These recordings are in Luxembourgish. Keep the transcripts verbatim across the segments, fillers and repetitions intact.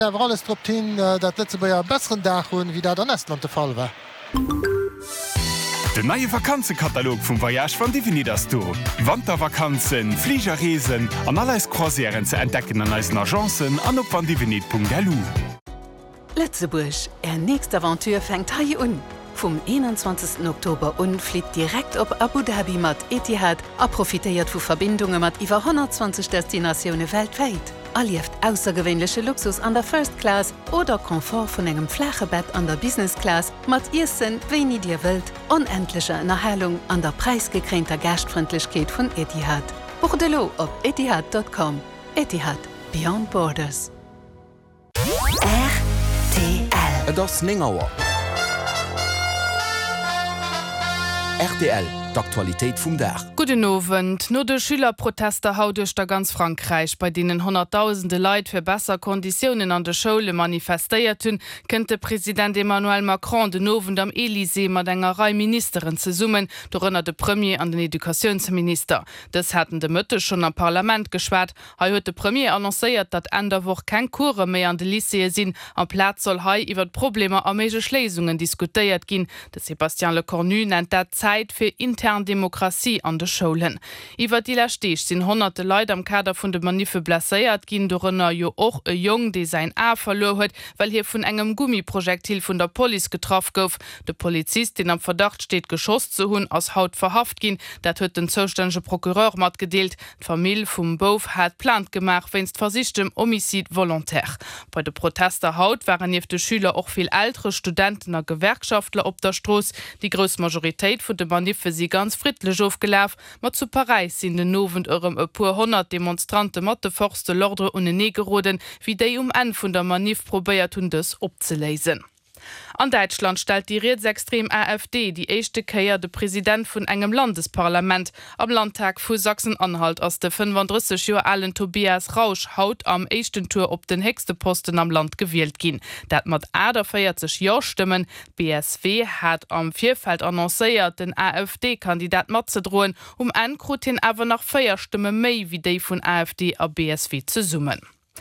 war alles trop hin, dat letzte bei ja besseren Dach hun wie der der Estland der Fall war. Der neue Vakanzenkatalog vom Voyage von Divini das Tour. Wandervakanzen, Fliegerreisen, an alles Croisieren zu entdecken an unseren Agenzen an op van divini punkt l u. Lettzeburg, er nächste Aventur fängt hier an. Vom einundzwanzigsten Oktober und fliegt direkt op Abu Dhabi mat Etihad, a profitiert vu Verbindungen mat iwwer hundertzwanzig Destinationen weltweit. Erlieft außergewöhnliche Luxus an der First Class oder Komfort von engem flache Bett an der Business Class mat Issen, wen dir wilt, unendliche Erhellung an der preisgekränter Gastfreundlichkeit von Etihad. Buchdelo op etihad punkt com. Etihad Beyond Borders. R T L. Das Ningauer. R T L, d'Aktualität vum Dach. Guten Abend. No de Schülerproteste haut durch da ganz Frankreich, bei denen hunderttausende Leute für besser Konditionen an der Schule manifestiert hun, könnte Präsident Emmanuel Macron den Abend am Élysée mit einer Reihe Ministerin zu summen, darunter der Premier an den Edukationsminister. Das hatten die Mütter schon am Parlament geschwärzt. Heute hat der Premier annonciert, dass Ende der Woche keine Kurse mehr an den Lycée sind. Am Platz soll heute über die Probleme an mögliche Lösungen diskutiert gehen. Der Sébastien Lecornu nennt das Zeit für interne Demokratie an den Schulen. Iwer die Lastech sind hunderte Leute am Kader vun de Manife blessiert gin dorënner jo och e Jung, die sein A verloren huet, weil hier vun engem Gummiprojektil vun der Poli getroffen gouf. De Polizist, den am Verdacht steht, geschoss zu hunn aus Haut verhaft gin, dat huet den zuständige Prokureur mat gedeelt. D'Famill vum Bof hat plant gemacht wennst versichtem Homizid volontär. Bei de Protester haut waren jef de Schüler auch viel ältere Studenten a Gewerkschaftler op der Stroß. Die größte Majorität vun de Manife sie ganz friedlich aufgelaufen, mat zu Paris sind den Novent eurem e pur hundert Demonstrante mat de forste Lordre und Negeroden, wie déi um an vun der Manif probiert hun des opzelesen. An Deutschland stellt die rechtsextrem AfD die echte Keier de Präsident vun engem Landesparlament. Am Landtag vu Sachsen-Anhalt aus der fünfunddreißig Jahre alten Tobias Rausch haut am echten Tour op den höchsten Posten am Land gewählt gin. Dat mat Ader feiertzig Ja stimmen. B S W hat am Vierfeld annonciert den AfD-Kandidat mat ze drohen, um enkrutin awer nach Feierstimme méi wie déi vun AfD a B S W zu summen.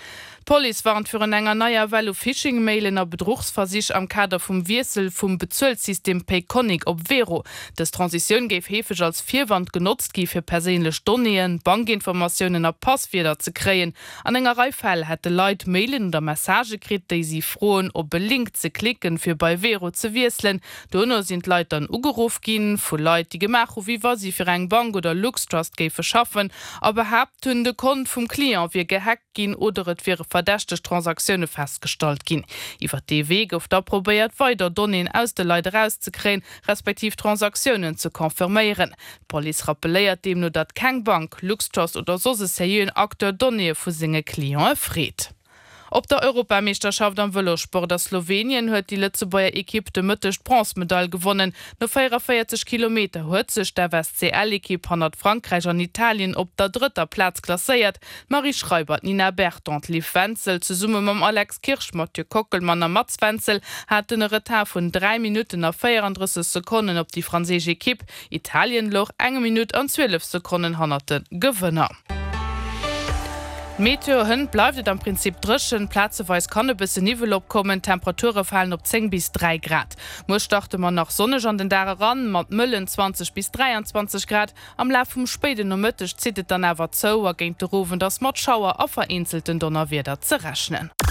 Police waren für en enger neuer Welle Phishing-Mailen a Betrugsversich am Kader vum Wirsel vum Bezuelssystem Payconic op Vero. Das Transition geif hefig als Vierwand genutzt gi fir perélech Donien, Bankinformationen a Passwörter ze kreien. An enger Reifall hätte Leiit Mailen der Messagekrit, déi sie frohen op belinkt ze klicken fir bei Vero ze wirselen. Donno sind Leiit an ugeruf gin, vu Leiit die gemach wie war sie fir eng Bank oder Luxtrust geif schaffen, aber habt hunn de Kon vum Klient wie gehackt gin oder et wäre verdächtig Transaktionen festgestellt gin. Iwer de Weg auf der probiert weiter Donien aus de Leute rauszukriegen, respektiv Transaktionen zu konfirmieren. Police rappeliert dem nur dat kein Bank, Luxtrust oder so serien Akteur Donnie vu singe Klient fried. Op der Europameisterschaft am Velosport der Slowenien huet die Lützebauer Equipe de Müttech Bronzemedaille gewonnen. No vierundvierzig Kilometer huet sich der W S C L-Equipe an Frankreich an Italien op der dritter Platz klassiert. Marie Schreiber, Nina Bertond, Liv Wenzel zu Summe mam Alex Kirsch, Mathieu Kockelmann an Mats Wenzel hat den Retard von drei Minuten nach vierunddreißig Sekunden op die französische Equipe. Italien loch eine Minute an zwölf Sekunden hannerten Gewinner. Meteor hin bleibt am Prinzip drschen, Platzeweis kann ein bisschen Niveau abkommen, Temperaturen fallen auf zehn bis drei Grad. Muss dachte man nach Sonne an den Dare ran, mit Müllen zwanzig bis dreiundzwanzig Grad. Am Lauf vom späten und Mittag zieht es dann aber zu, gegen die Rufen, dass mit Schauer auf vereinzelten Donnerwetter zu rechnen.